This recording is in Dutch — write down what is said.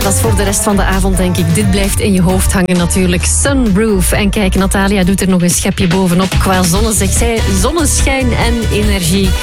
Dat is voor de rest van de avond, denk ik. Dit blijft in je hoofd hangen natuurlijk. Sunroof. En kijk, Natalia doet er nog een schepje bovenop qua zonne, zegt zij. Zonneschijn en energie.